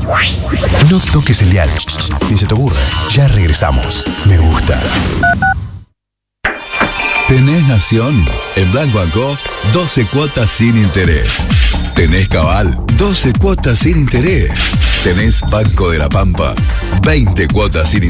No toques el dial. Ni se te ocurra. Ya regresamos. Me gusta. ¿Tenés Nación? En Banco Anco, 12 cuotas sin interés. ¿Tenés Cabal? 12 cuotas sin interés. ¿Tenés Banco de la Pampa? 20 cuotas sin interés.